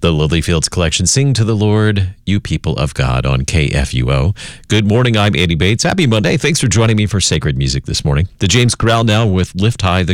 The Lilyfields Collection, Sing to the Lord, You People of God on KFUO. Good morning, I'm Andy Bates. Happy Monday. Thanks for joining me for Sacred Music this morning. The James Corral now with Lift High the